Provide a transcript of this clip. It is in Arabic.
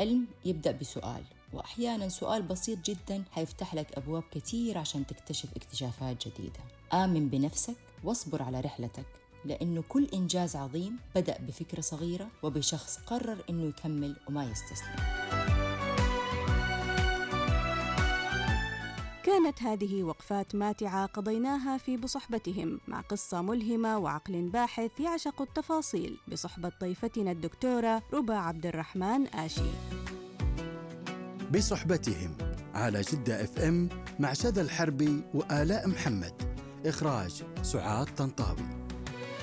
العلم يبدأ بسؤال، وأحياناً سؤال بسيط جداً حيفتح لك أبواب كتير عشان تكتشف اكتشافات جديدة. آمن بنفسك واصبر على رحلتك، لأنه كل إنجاز عظيم بدأ بفكرة صغيرة وبشخص قرر إنه يكمل وما يستسلم. كانت هذه وقفات ماتعة قضيناها في بصحبتهم، مع قصة ملهمة وعقل باحث يعشق التفاصيل، بصحبة ضيفتنا الدكتورة ربى عبد الرحمن آشي. بصحبتهم على جدة FM مع شذى الحربي وآلاء محمد. إخراج سعاد طنطاوي.